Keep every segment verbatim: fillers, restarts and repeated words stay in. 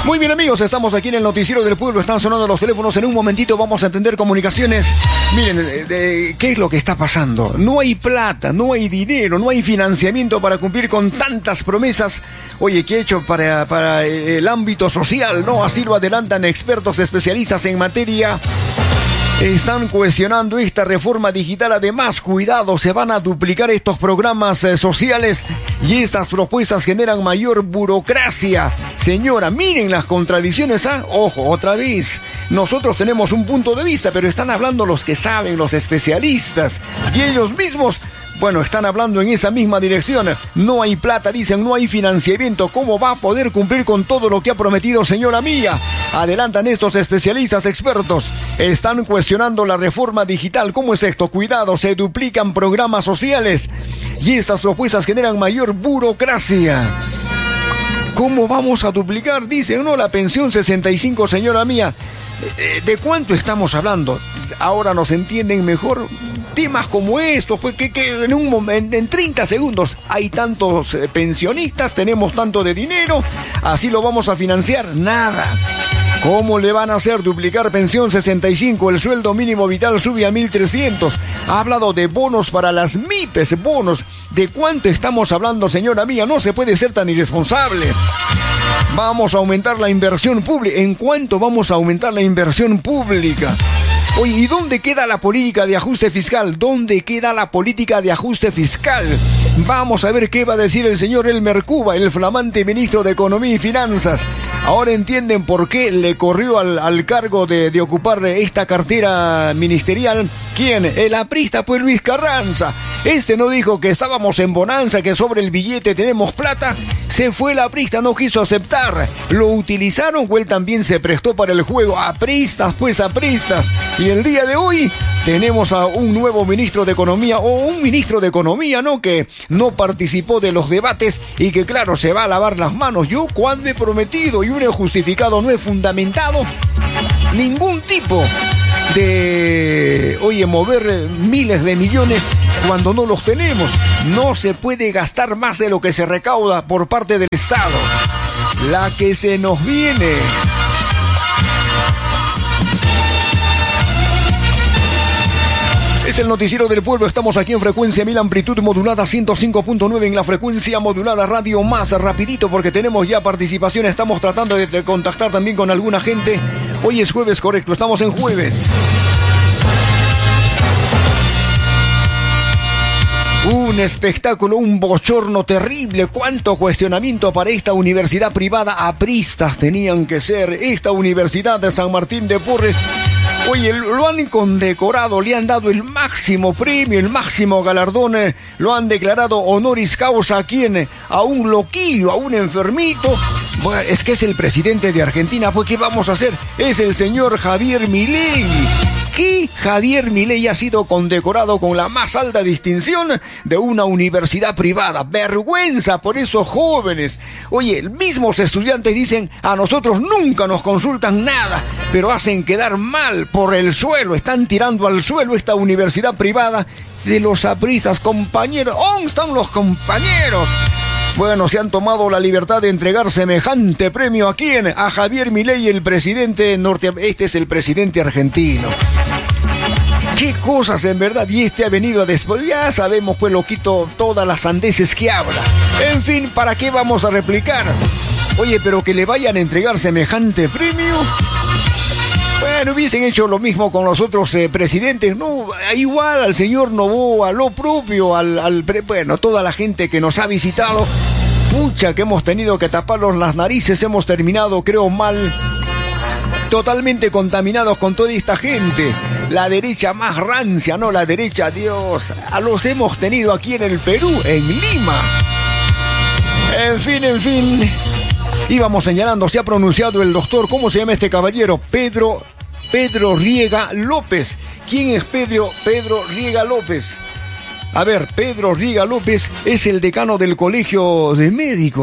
Muy bien, amigos, estamos aquí en el Noticiero del Pueblo. Están sonando los teléfonos. En un momentito vamos a atender comunicaciones. Miren, de, de, ¿qué es lo que está pasando? No hay plata, no hay dinero, no hay financiamiento para cumplir con tantas promesas. Oye, ¿qué he hecho para, para el ámbito social? No, así lo adelantan expertos especialistas en materia. Están cuestionando esta reforma digital. Además, cuidado, se van a duplicar estos programas eh, sociales y estas propuestas generan mayor burocracia. Señora, miren las contradicciones, ¿ah? Ojo, otra vez. Nosotros tenemos un punto de vista, pero están hablando los que saben, los especialistas. Y ellos mismos, bueno, están hablando en esa misma dirección. No hay plata, dicen, no hay financiamiento. ¿Cómo va a poder cumplir con todo lo que ha prometido, señora mía? Adelantan estos especialistas expertos. Están cuestionando la reforma digital. ¿Cómo es esto? Cuidado, se duplican programas sociales y estas propuestas generan mayor burocracia. ¿Cómo vamos a duplicar? Dicen, no, la pensión sesenta y cinco, señora mía. ¿De cuánto estamos hablando? Ahora nos entienden mejor. Temas como estos, pues que, que en un momento, en treinta segundos hay tantos eh, pensionistas, tenemos tanto de dinero, así lo vamos a financiar. Nada. ¿Cómo le van a hacer duplicar pensión sesenta y cinco? El sueldo mínimo vital sube a mil trescientos. Ha hablado de bonos para las M I P E S, bonos. ¿De cuánto estamos hablando, señora mía? No se puede ser tan irresponsable. Vamos a aumentar la inversión pública. ¿En cuánto vamos a aumentar la inversión pública? Oye, ¿y dónde queda la política de ajuste fiscal? ¿Dónde queda la política de ajuste fiscal? Vamos a ver qué va a decir el señor Elmer Cuba, el flamante ministro de Economía y Finanzas. Ahora entienden por qué le corrió al, al cargo de, de ocupar esta cartera ministerial. ¿Quién? El aprista, pues, Luis Carranza. Este no dijo que estábamos en bonanza, que sobre el billete tenemos plata. Se fue el aprista, no quiso aceptar. Lo utilizaron o él también se prestó para el juego. Apristas, pues, apristas. Y el día de hoy tenemos a un nuevo ministro de Economía, o un ministro de Economía, ¿no? Que no participó de los debates y que, claro, se va a lavar las manos. Yo, cuando he prometido y uno he justificado, no he fundamentado ningún tipo de, oye, mover miles de millones cuando no los tenemos. No se puede gastar más de lo que se recauda por parte del Estado. La que se nos viene. Es el Noticiero del Pueblo. Estamos aquí en frecuencia mil, amplitud modulada ciento cinco punto nueve en la frecuencia modulada radio. Más rapidito porque tenemos ya participación. Estamos tratando de, de contactar también con alguna gente. Hoy es jueves, correcto. Estamos en jueves. Un espectáculo, un bochorno terrible. Cuánto cuestionamiento para esta universidad privada. Apristas tenían que ser. Esta Universidad de San Martín de Porres. Oye, lo han condecorado, le han dado el máximo premio, el máximo galardón, eh, lo han declarado honoris causa. ¿A quién? A un loquillo, a un enfermito. Bueno, es que es el presidente de Argentina, pues ¿qué vamos a hacer? Es el señor Javier Milei. ¿Qué? Javier Milei ha sido condecorado con la más alta distinción de una universidad privada. Vergüenza por esos jóvenes. Oye, mismos estudiantes dicen, a nosotros nunca nos consultan nada, pero hacen quedar mal por el suelo. Están tirando al suelo esta universidad privada de los apristas, compañeros. ¿Dónde están los compañeros? Bueno, se han tomado la libertad de entregar semejante premio. ¿A quién? A Javier Milei, el presidente norte... Este es el presidente argentino. Qué cosas, en verdad. Y este ha venido a después. Ya sabemos, pues, loquito, todas las sandeces que habla. En fin, ¿para qué vamos a replicar? Oye, pero que le vayan a entregar semejante premio. Bueno, hubiesen hecho lo mismo con los otros eh, presidentes, no, igual al señor Noboa, lo propio, al, al, bueno, toda la gente que nos ha visitado, pucha, que hemos tenido que taparnos las narices, hemos terminado, creo, mal, totalmente contaminados con toda esta gente, la derecha más rancia, no, la derecha, Dios, a los hemos tenido aquí en el Perú, en Lima, en fin, en fin. Íbamos señalando, se ha pronunciado el doctor, ¿cómo se llama este caballero? Pedro, Pedro Riega López. ¿Quién es Pedro, Pedro Riega López? A ver, Pedro Riega López es el decano del Colegio de Médicos.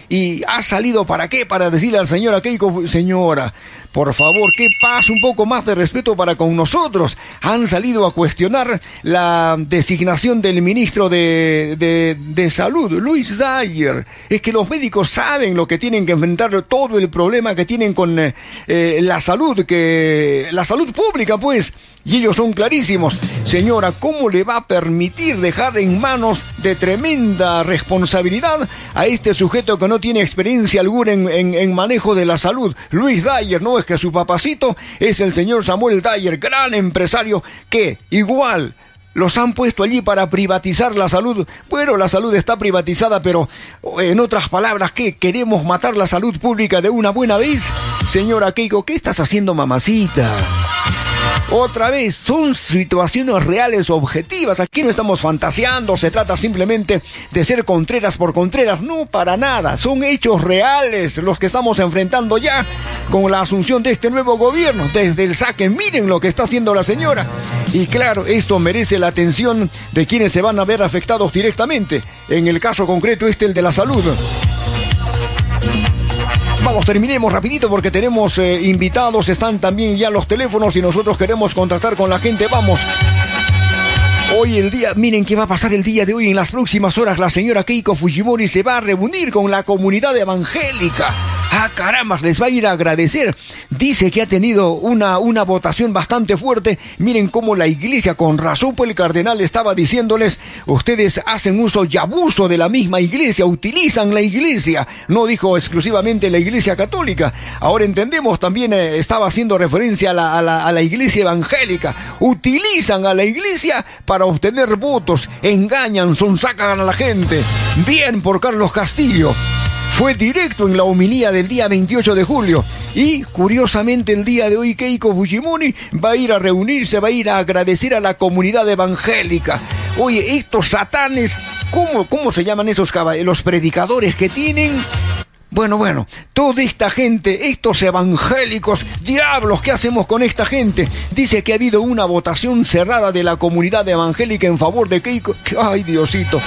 y ha salido ¿para qué? Para decirle al señor Keiko, señora, por favor, que pase un poco más de respeto para con nosotros. Han salido a cuestionar la designación del ministro de, de, de Salud, Luis Dyer. Es que los médicos saben lo que tienen que enfrentar, todo el problema que tienen con eh, la salud, que la salud pública, pues. Y ellos son clarísimos. Señora, ¿cómo le va a permitir dejar en manos de tremenda responsabilidad a este sujeto que no tiene experiencia alguna en, en, en manejo de la salud? Luis Dyer, no es que su papacito es el señor Samuel Dyer, gran empresario que igual los han puesto allí para privatizar la salud. Bueno, la salud está privatizada, pero en otras palabras, ¿qué? ¿Queremos matar la salud pública de una buena vez? Señora Keiko, ¿qué estás haciendo, mamacita? Otra vez, son situaciones reales, objetivas. Aquí no estamos fantaseando, se trata simplemente de ser contreras por contreras. No, para nada, son hechos reales los que estamos enfrentando ya con la asunción de este nuevo gobierno. Desde el saque, miren lo que está haciendo la señora. Y claro, esto merece la atención de quienes se van a ver afectados directamente. En el caso concreto, este, el de la salud. Vamos, terminemos rapidito porque tenemos eh, invitados, están también ya los teléfonos y nosotros queremos contactar con la gente. Vamos. Hoy el día, miren qué va a pasar el día de hoy. En las próximas horas la señora Keiko Fujimori se va a reunir con la comunidad evangélica. Ah, caramba, les va a ir a agradecer. Dice que ha tenido una, una votación bastante fuerte. Miren cómo la iglesia, con razón, pues el cardenal estaba diciéndoles, ustedes hacen uso y abuso de la misma iglesia, utilizan la iglesia. No dijo exclusivamente la iglesia católica. Ahora entendemos, también eh, estaba haciendo referencia a la, a, la, a la iglesia evangélica. Utilizan a la iglesia para obtener votos, engañan, sonsacan a la gente. Bien por Carlos Castillo. Fue directo en la homilía del día veintiocho de julio. Y, curiosamente, el día de hoy Keiko Fujimori va a ir a reunirse, va a ir a agradecer a la comunidad evangélica. Oye, estos satanes, ¿cómo, cómo se llaman esos caballeros? Los predicadores que tienen... Bueno, bueno, toda esta gente, estos evangélicos, diablos, ¿qué hacemos con esta gente? Dice que ha habido una votación cerrada de la comunidad evangélica en favor de Keiko. ¡Ay, Diosito!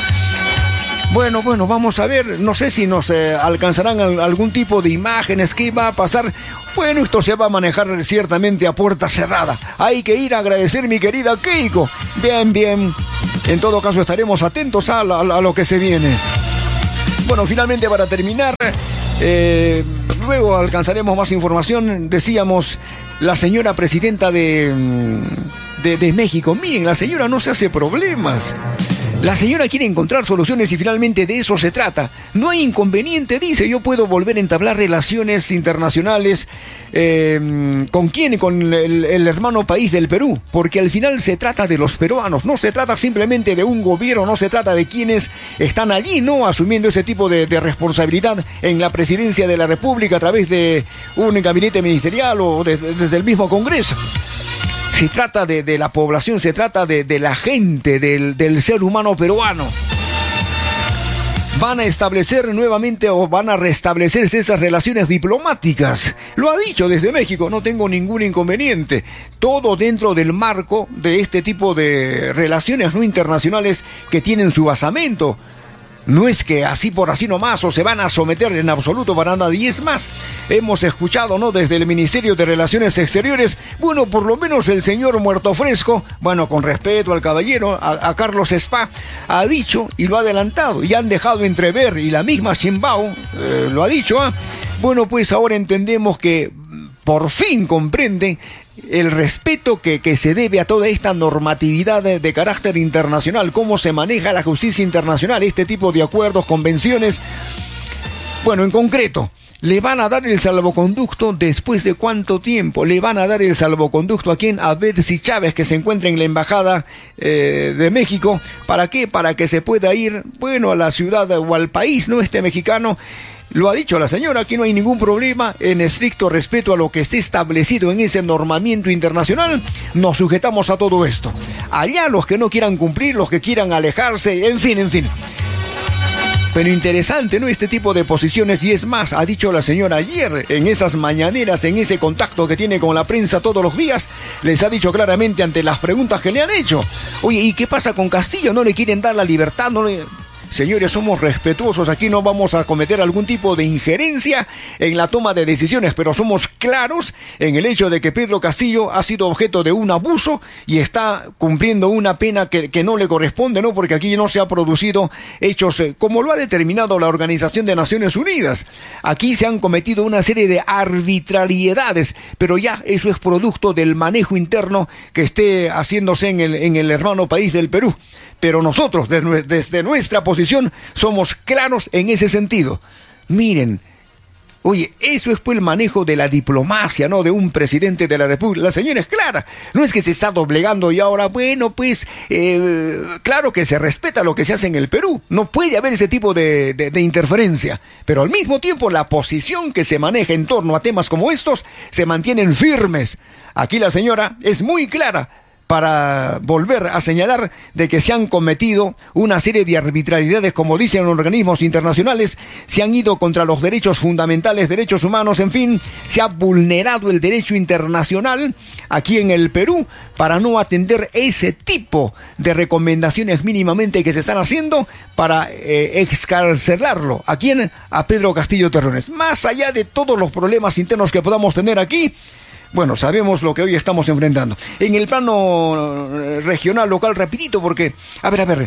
Bueno, bueno, vamos a ver, no sé si nos eh, alcanzarán algún tipo de imágenes, qué va a pasar. Bueno, esto se va a manejar ciertamente a puerta cerrada. Hay que ir a agradecer, mi querida Keiko. Bien, bien. En todo caso, estaremos atentos a, a, a lo que se viene. Bueno, finalmente, para terminar, eh, luego alcanzaremos más información. Decíamos, la señora presidenta de, de, de México. Miren, la señora no se hace problemas. La señora quiere encontrar soluciones y finalmente de eso se trata. No hay inconveniente, dice, yo puedo volver a entablar relaciones internacionales. Eh, ¿Con quién? Con el, el hermano país del Perú. Porque al final se trata de los peruanos. No se trata simplemente de un gobierno, no se trata de quienes están allí, no asumiendo ese tipo de, de responsabilidad en la presidencia de la República a través de un gabinete ministerial o de, de, desde el mismo Congreso. Se trata de, de la población, se trata de, de la gente, del, del ser humano peruano. Van a establecer nuevamente o van a restablecerse esas relaciones diplomáticas. Lo ha dicho desde México, no tengo ningún inconveniente. Todo dentro del marco de este tipo de relaciones no internacionales que tienen su basamento. No es que así por así nomás o se van a someter en absoluto para nada. Y es más, hemos escuchado, ¿no?, desde el Ministerio de Relaciones Exteriores, bueno, por lo menos el señor Muerto Fresco, bueno, con respeto al caballero, a, a Carlos Spa, ha dicho y lo ha adelantado, y han dejado entrever, y la misma Sheinbaum eh, lo ha dicho, ¿ah? Bueno, pues ahora entendemos que por fin comprenden el respeto que, que se debe a toda esta normatividad de, de carácter internacional, cómo se maneja la justicia internacional, este tipo de acuerdos, convenciones. Bueno, en concreto, ¿le van a dar el salvoconducto después de cuánto tiempo? ¿Le van a dar el salvoconducto a quién? A Betsy Chávez, que se encuentra en la Embajada eh, de México. ¿Para qué? Para que se pueda ir, bueno, a la ciudad o al país, ¿no?, este mexicano. Lo ha dicho la señora, aquí no hay ningún problema, en estricto respeto a lo que esté establecido en ese normamiento internacional, nos sujetamos a todo esto. Allá los que no quieran cumplir, los que quieran alejarse, en fin, en fin. Pero interesante, ¿no?, este tipo de posiciones, y es más, ha dicho la señora ayer, en esas mañaneras, en ese contacto que tiene con la prensa todos los días, les ha dicho claramente ante las preguntas que le han hecho. Oye, ¿y qué pasa con Castillo? ¿No le quieren dar la libertad? ¿No le...? señores, somos respetuosos, aquí no vamos a cometer algún tipo de injerencia en la toma de decisiones, pero somos claros en el hecho de que Pedro Castillo ha sido objeto de un abuso y está cumpliendo una pena que, que no le corresponde, ¿no? Porque aquí no se ha producido hechos eh, como lo ha determinado la Organización de Naciones Unidas. Aquí se han cometido una serie de arbitrariedades, pero ya eso es producto del manejo interno que esté haciéndose en el, en el hermano país del Perú. Pero nosotros, desde, desde nuestra posición, somos claros en ese sentido. Miren, oye, eso es pues el manejo de la diplomacia, ¿no? De un presidente de la República. La señora es clara. No es que se está doblegando y ahora, bueno, pues, eh, claro que se respeta lo que se hace en el Perú. No puede haber ese tipo de, de, de interferencia. Pero al mismo tiempo, la posición que se maneja en torno a temas como estos se mantienen firmes. Aquí la señora es muy clara para volver a señalar de que se han cometido una serie de arbitrariedades, como dicen los organismos internacionales, se han ido contra los derechos fundamentales, derechos humanos, en fin, se ha vulnerado el derecho internacional aquí en el Perú para no atender ese tipo de recomendaciones mínimamente que se están haciendo para eh, excarcelarlo. ¿A quién? A Pedro Castillo Terrones. Más allá de todos los problemas internos que podamos tener aquí, bueno, sabemos lo que hoy estamos enfrentando. En el plano regional, local, rapidito, porque, a ver, a ver,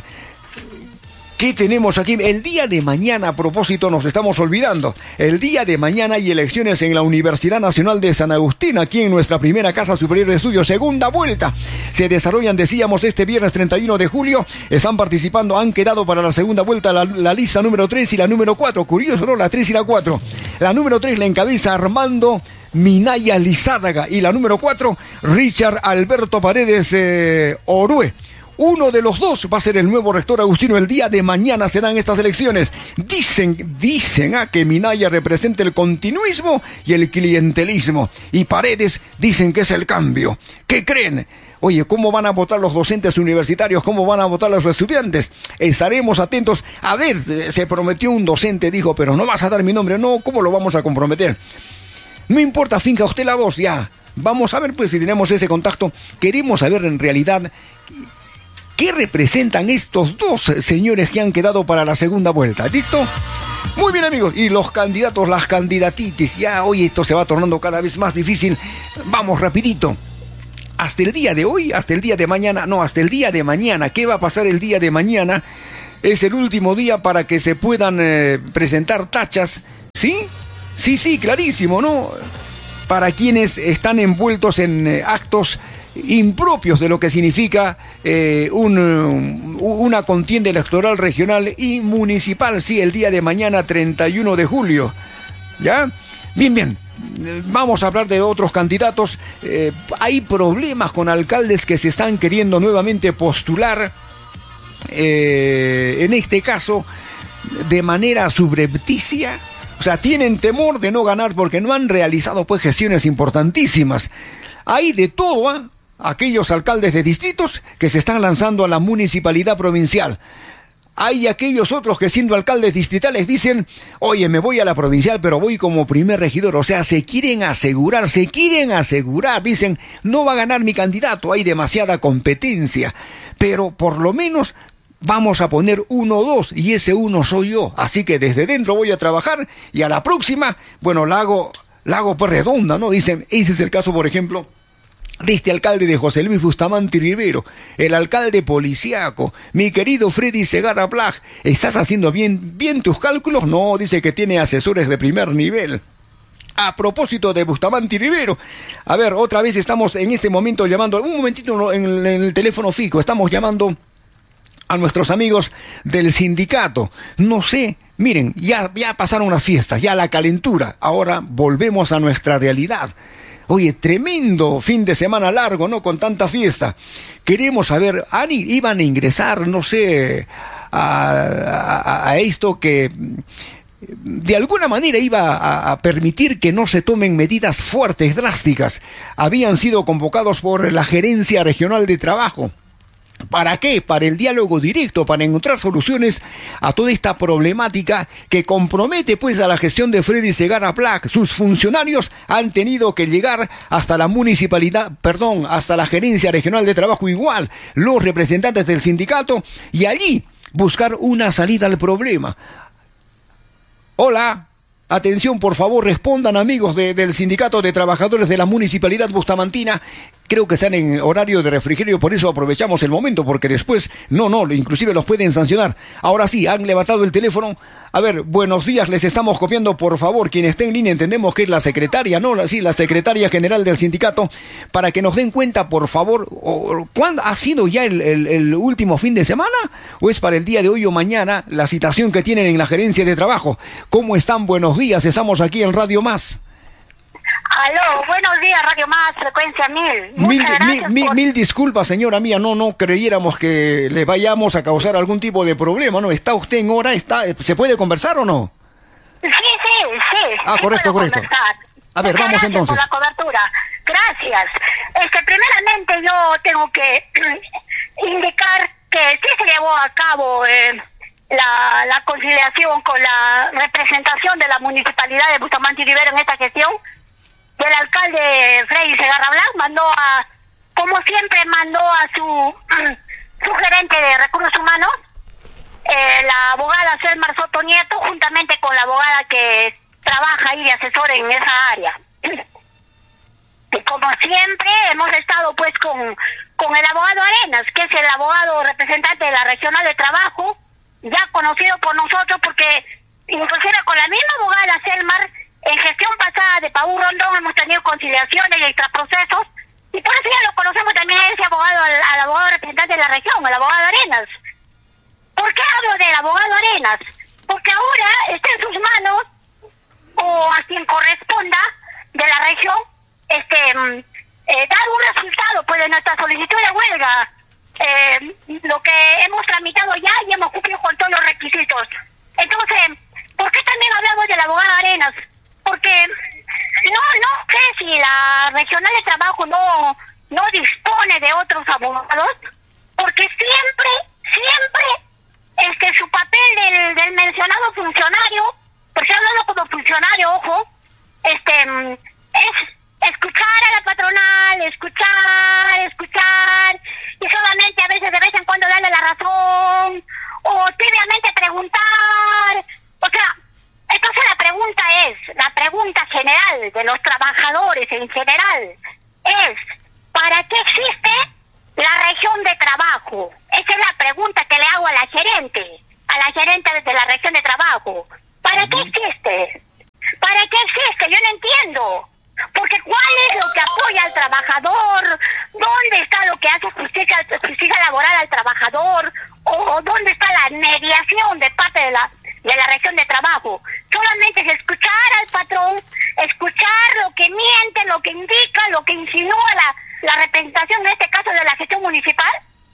¿qué tenemos aquí? El día de mañana, a propósito, nos estamos olvidando. El día de mañana hay elecciones en la Universidad Nacional de San Agustín, aquí en nuestra primera Casa Superior de Estudios, segunda vuelta. Se desarrollan, decíamos, este viernes treinta y uno de julio. Están participando, han quedado para la segunda vuelta la, la lista número tres y la número cuatro. Curioso, ¿no? La tres y la cuatro. La número tres la encabeza Armando Minaya Lizárraga y la número cuatro, Richard Alberto Paredes eh, Orue. Uno de los dos va a ser el nuevo rector agustino. El día de mañana se dan estas elecciones. Dicen, dicen ah, que Minaya representa el continuismo y el clientelismo. Y Paredes dicen que es el cambio. ¿Qué creen? Oye, ¿cómo van a votar los docentes universitarios? ¿Cómo van a votar los estudiantes? Estaremos atentos. A ver, se prometió un docente, dijo, pero no vas a dar mi nombre. No, ¿cómo lo vamos a comprometer? No importa, finja usted la voz, ya. Vamos a ver, pues, si tenemos ese contacto. Queremos saber, en realidad, qué representan estos dos señores que han quedado para la segunda vuelta. ¿Listo? Muy bien, amigos. Y los candidatos, las candidatitis. Ya hoy esto se va tornando cada vez más difícil. Vamos, rapidito. Hasta el día de hoy, hasta el día de mañana, no, hasta el día de mañana. ¿Qué va a pasar el día de mañana? Es el último día para que se puedan eh, presentar tachas. ¿Sí? Sí, sí, clarísimo, ¿no? Para quienes están envueltos en eh, actos impropios de lo que significa eh, un, um, una contienda electoral regional y municipal, sí, el día de mañana, treinta y uno de julio. ¿Ya? Bien, bien. Vamos a hablar de otros candidatos. Eh, hay problemas con alcaldes que se están queriendo nuevamente postular, eh, en este caso, de manera subrepticia. O sea, tienen temor de no ganar porque no han realizado pues gestiones importantísimas. Hay de todo, ¿eh? Aquellos alcaldes de distritos que se están lanzando a la municipalidad provincial. Hay aquellos otros que siendo alcaldes distritales dicen, oye, me voy a la provincial, pero voy como primer regidor. O sea, se quieren asegurar, se quieren asegurar. Dicen, no va a ganar mi candidato, hay demasiada competencia. Pero por lo menos vamos a poner uno o dos, y ese uno soy yo. Así que desde dentro voy a trabajar, y a la próxima, bueno, la hago, la hago pues redonda, ¿no? Dicen, ese es el caso, por ejemplo, de este alcalde de José Luis Bustamante Rivero, el alcalde policiaco, mi querido Freddy Segarra Plag. ¿Estás haciendo bien, bien tus cálculos? No, dice que tiene asesores de primer nivel. A propósito de Bustamante Rivero, a ver, otra vez estamos en este momento llamando, un momentito en el, en el teléfono fijo, estamos llamando a nuestros amigos del sindicato. No sé, miren, ya, ya pasaron las fiestas, ya la calentura, ahora volvemos a nuestra realidad. Oye, tremendo fin de semana largo, ¿no? Con tanta fiesta. Queremos saber, Ani, iban a ingresar, no sé, a, a, a esto que de alguna manera iba a, a permitir que no se tomen medidas fuertes, drásticas. Habían sido convocados por la Gerencia Regional de Trabajo. ¿Para qué? Para el diálogo directo, para encontrar soluciones a toda esta problemática que compromete pues a la gestión de Freddy Segarra Plag. Sus funcionarios han tenido que llegar hasta la municipalidad, perdón, hasta la Gerencia Regional de Trabajo igual, los representantes del sindicato, y allí, buscar una salida al problema. Hola. Atención, por favor, respondan, amigos de, del Sindicato de Trabajadores de la Municipalidad Bustamantina. Creo que están en horario de refrigerio, por eso aprovechamos el momento, porque después, no, no, inclusive los pueden sancionar. Ahora sí, han levantado el teléfono. A ver, buenos días, les estamos copiando, por favor, quien esté en línea, entendemos que es la secretaria, ¿no? Sí, la secretaria general del sindicato, para que nos den cuenta, por favor, o, ¿cuándo ha sido ya el, el, el último fin de semana? ¿O es para el día de hoy o mañana la citación que tienen en la gerencia de trabajo? ¿Cómo están? Buenos días, estamos aquí en Radio Más. Aló, buenos días, Radio Más, frecuencia mil. Mil, mil, mil, por... mil disculpas, señora mía, no, no creyéramos que le vayamos a causar algún tipo de problema, ¿no? ¿Está usted en hora? ¿Está, ¿Se puede conversar o no? Sí, sí, sí. Ah, sí correcto, correcto. Conversar. A ver, vamos Gracias entonces. por la cobertura. Gracias. Este, primeramente yo tengo que indicar que sí se llevó a cabo eh, la, la conciliación con la representación de la Municipalidad de Bustamante y Rivera en esta gestión. El alcalde Freddy Segarra Blanc mandó a, como siempre, mandó a su, su gerente de recursos humanos, eh, la abogada Selmar Soto Nieto, juntamente con la abogada que trabaja ahí de asesor en esa área. Y como siempre, hemos estado pues con, con el abogado Arenas, que es el abogado representante de la Regional de Trabajo, ya conocido por nosotros porque inclusive con la misma abogada Selmar, en gestión pasada de Paú Rondón hemos tenido conciliaciones y extraprocesos, y por eso ya lo conocemos también a ese abogado, al, al abogado representante de la región, el abogado Arenas. ¿Por qué hablo del abogado Arenas? Porque ahora está en sus manos, o a quien corresponda de la región, este eh, dar un resultado pues de nuestra solicitud de huelga, eh, lo que hemos tramitado ya y hemos cumplido con todos los requisitos. Entonces, ¿por qué también hablamos del abogado Arenas? Porque no no sé si la Regional de Trabajo no no dispone de otros abogados, porque siempre, siempre este su papel del, del mencionado funcionario, porque he hablado como funcionario, ojo, este es escuchar a la patronal, escuchar, escuchar, y solamente a veces de vez en cuando darle la razón, o tibiamente preguntar, o sea. Entonces la pregunta es, la pregunta general de los trabajadores en general es, ¿para qué existe la región de trabajo? Esa es la pregunta que le hago a la gerente, a la gerente de la región de trabajo. ¿Para qué existe? ¿Para qué existe? Yo no entiendo. Porque ¿cuál es lo que apoya al trabajador? ¿Dónde está lo que hace justicia, justicia laboral al trabajador? ¿O dónde está la mediación de parte de la... de la región de trabajo? Solamente es escuchar al patrón, escuchar lo que miente, lo que indica, lo que insinúa la, la representación, en este caso de la gestión municipal.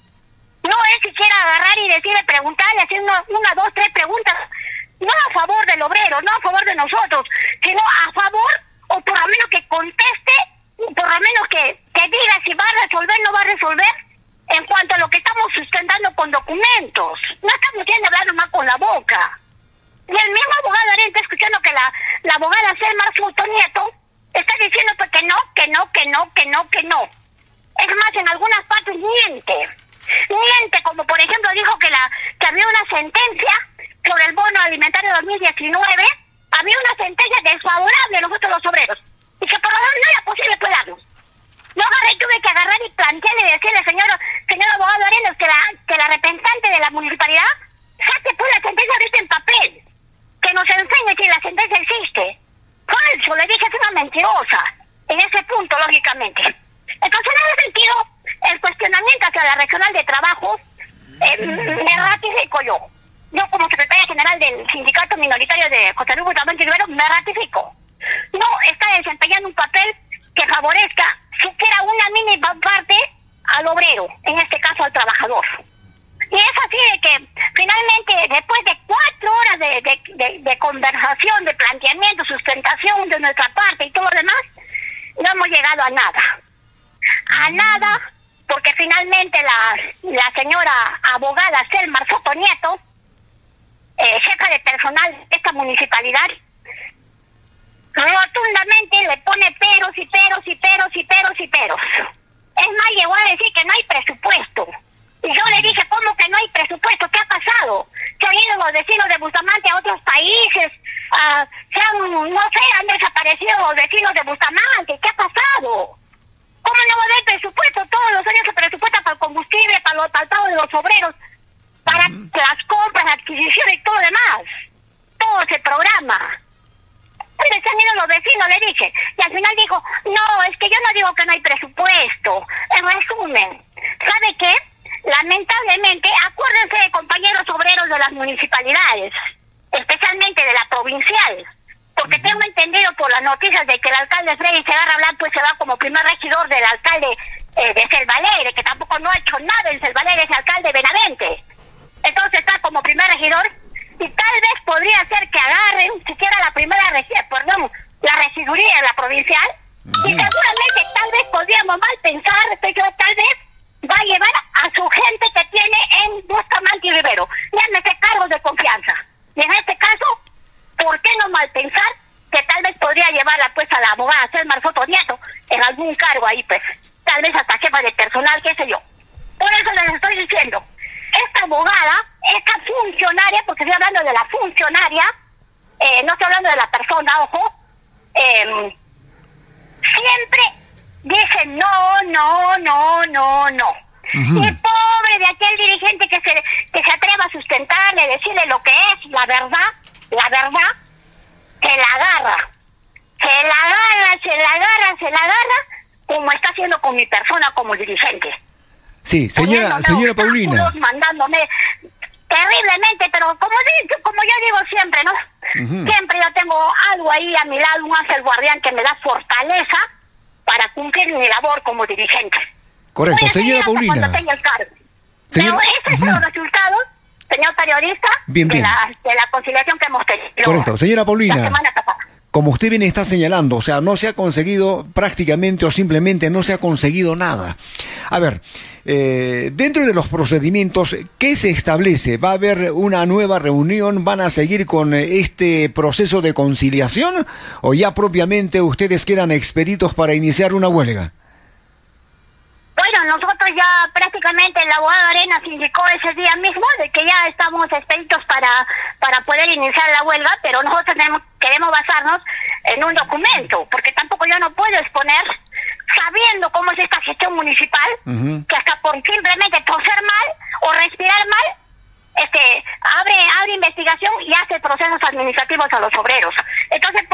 No es siquiera agarrar y decirle, preguntarle, hacer una, una, dos, tres preguntas, no a favor del obrero, no a favor de nosotros, sino a favor, o por lo menos que conteste, por lo menos que, que diga si va a resolver o no va a resolver, en cuanto a lo que estamos sustentando con documentos. No estamos yendo a hablar nomás con la boca. Y el mismo abogado Arenas está escuchando que la, la abogada Selmar Soto Nieto está diciendo pues que no, que no, que no, que no, que no. Es más, en algunas partes miente. Miente, como por ejemplo dijo que la que había una sentencia sobre el bono alimentario dos mil diecinueve, había una sentencia desfavorable a nosotros los obreros, y que por lo menos no era posible pues darnos. Yo agarré, tuve que agarrar y plantearle y decirle, señor, señor abogado Arenas, que la, que la representante de la municipalidad saque pues la sentencia ahorita en papel, que nos enseñe si la sentencia existe. Falso, le dije, es una mentirosa, en ese punto, lógicamente. Entonces, en ese sentido, el cuestionamiento hacia la regional de trabajo, eh, me ratifico yo. Yo, como secretaria general del sindicato minoritario de José Luis Bustamante y Rivera, me ratifico. No está desempeñando un papel que favorezca siquiera una mínima parte al obrero, en este caso al trabajador. Y es así de que finalmente, después de cuatro horas de, de, de, de conversación, de planteamiento, sustentación de nuestra parte y todo lo demás, no hemos llegado a nada. A nada, porque finalmente la, la señora abogada Selmar Soto Nieto, eh, jefa de personal de esta municipalidad, rotundamente le pone peros y peros y peros y peros y peros. Es más, llegó a decir que no hay presupuesto. Y yo le dije, ¿cómo que no hay presupuesto? ¿Qué ha pasado? Se han ido los vecinos de Bustamante a otros países, uh, se han, no sé, han desaparecido los vecinos de Bustamante. ¿Qué ha pasado? ¿Cómo no va a haber presupuesto? Todos los años se presupuesta para el combustible, para, los, para el pago de los obreros, para uh-huh. las compras, adquisiciones y todo lo demás. Todo se programa. Pero se han ido los vecinos, le dije. Y al final dijo, no, es que yo no digo que no hay presupuesto. En resumen, ¿sabe qué? Lamentablemente, acuérdense, compañeros obreros de las municipalidades, especialmente de la provincial, porque uh-huh. tengo entendido por las noticias de que el alcalde Freddy Segarra Blanc pues se va como primer regidor del alcalde eh, de Selvalegre, que tampoco no ha hecho nada en Selvalegre, ese alcalde Benavente. Entonces está como primer regidor y tal vez podría ser que agarren siquiera la primera regi- perdón, la regiduría de la provincial uh-huh. y seguramente tal vez podríamos mal pensar, pero tal vez va a llevar a su gente que tiene en Bustamante y Rivero, llámese cargos de confianza. Y en este caso, ¿por qué no mal pensar que tal vez podría llevarla pues a la abogada Selma Soto Nieto en algún cargo ahí pues, tal vez hasta jefa de personal, qué sé yo? Por eso les estoy diciendo, esta abogada, esta funcionaria, porque estoy hablando de la funcionaria, eh, no estoy hablando de la persona, ojo, eh, siempre dice no, no, no, no, no. Uh-huh. Y pobre de aquel dirigente que se que se atreva a sustentarle, decirle lo que es, la verdad, la verdad, se la agarra. Se la agarra, se la agarra, se la agarra, como está haciendo con mi persona como dirigente. Sí, señora, señora Paulina. Mandándome terriblemente, pero como, como yo digo siempre, ¿no? Uh-huh. Siempre yo tengo algo ahí a mi lado, un ángel guardián que me da fortaleza para cumplir mi labor como dirigente. Correcto, señora Paulina. Cuando tenga el cargo. Señor... Pero esos son uh-huh. los resultados, señor periodista, bien, bien. De, la, de la conciliación que hemos tenido. Correcto, señora Paulina. La semana pasada. Como usted bien está señalando, o sea, no se ha conseguido prácticamente o simplemente no se ha conseguido nada. A ver, eh, dentro de los procedimientos, ¿qué se establece? ¿Va a haber una nueva reunión? ¿Van a seguir con este proceso de conciliación? ¿O ya propiamente ustedes quedan expeditos para iniciar una huelga? Bueno, nosotros ya prácticamente la abogada Arenas indicó ese día mismo de que ya estamos expeditos para para poder iniciar la huelga, pero nosotros tenemos, queremos basarnos en un documento, porque tampoco yo no puedo exponer, sabiendo cómo es esta gestión municipal, uh-huh. que hasta por simplemente toser mal o respirar mal, este abre abre investigación y hace procesos administrativos a los obreros. Entonces,